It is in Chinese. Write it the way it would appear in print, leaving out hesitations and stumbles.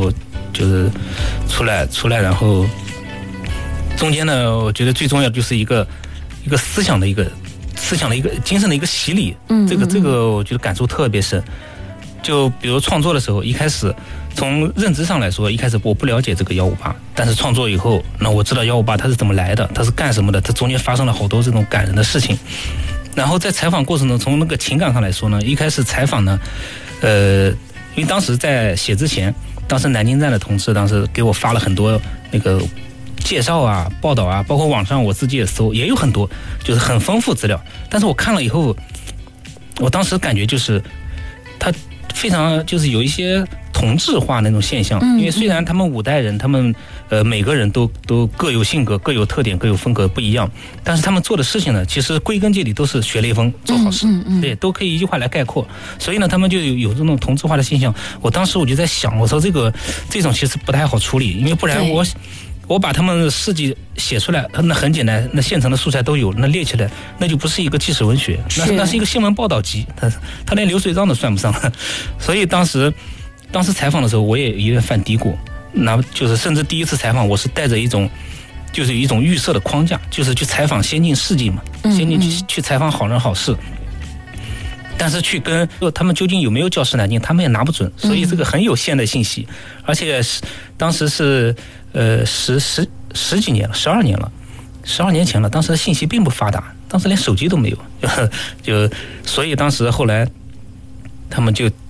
后就是出来，然后中间呢，我觉得最重要的就是一个思想的一个精神的一个洗礼。这个我觉得感触特别深。就比如创作的时候，一开始从认知上来说，一开始我不了解这个158，但是创作以后，那我知道158它是怎么来的，它是干什么的，它中间发生了好多这种感人的事情。然后在采访过程中，从那个情感上来说呢，一开始采访呢，因为当时在写之前，当时南京站的同事当时给我发了很多那个介绍啊、报道啊，包括网上我自己也搜，也有很多就是很丰富资料。但是我看了以后，我当时感觉就是他非常就是有一些同质化那种现象，因为虽然他们5代人，他们每个人都各有性格、各有特点、各有风格不一样，但是他们做的事情呢，其实归根结底都是学雷锋，做好事，对，都可以一句话来概括。所以呢，他们就有这种同质化的现象。我当时我就在想，我说这种其实不太好处理，因为不然我把他们的事迹写出来，那很简单，那现成的素材都有，那列起来，那就不是一个纪实文学，那是一个新闻报道集，他连流水账都算不上。所以当时采访的时候，我也有点犯嘀咕，那就是甚至第一次采访，我是带着一种预设的框架，就是去采访先进事迹嘛，先进去采访好人好事。但是去跟他们究竟有没有教师南京，他们也拿不准，所以这个很有限的信息，而且当时是十几年了，12年了，12年前了，当时的信息并不发达，当时连手机都没有，所以当时后来他们就